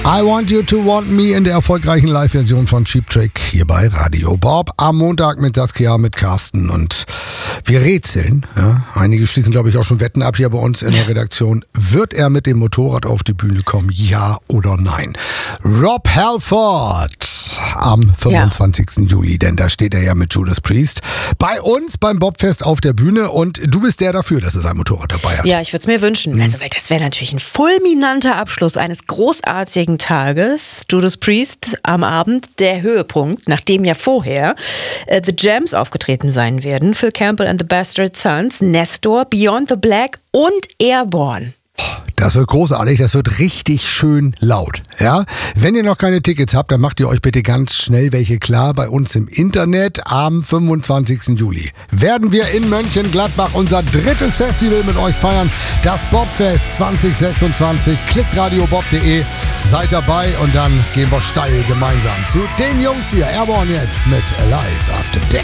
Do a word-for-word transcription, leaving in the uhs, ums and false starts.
I Want You to Want Me in der erfolgreichen Live-Version von Cheap Trick hier bei Radio Bob. Am Montag mit Saskia, mit Carsten und wir rätseln. Ja, einige schließen, glaube ich, auch schon Wetten ab hier bei uns in der Redaktion. Wird er mit dem Motorrad auf die Bühne kommen? Ja oder nein? Rob Halford am fünfundzwanzigsten Ja. Juli, denn da steht er ja mit Judas Priest bei uns beim Bobfest auf der Bühne und du bist der dafür, dass er sein Motorrad dabei hat. Ja, ich würde es mir wünschen. Mhm. Also, weil das wäre natürlich ein fulminanter Abschluss eines großartigen Tages. Judas Priest am Abend, der Höhepunkt, nachdem ja vorher äh, The Jams aufgetreten sein werden. Phil Campbell and the Bastard Sons, Nestor, Beyond the Black und Airborne. Das wird großartig, das wird richtig schön laut. Ja? Wenn ihr noch keine Tickets habt, dann macht ihr euch bitte ganz schnell welche klar bei uns im Internet. Am fünfundzwanzigsten Juli werden wir in Mönchengladbach unser drittes Festival mit euch feiern. Das Bobfest zwanzig sechsundzwanzig. Klickt radiobob punkt de, seid dabei und dann gehen wir steil gemeinsam zu den Jungs hier. Airborne jetzt mit Alive After Death.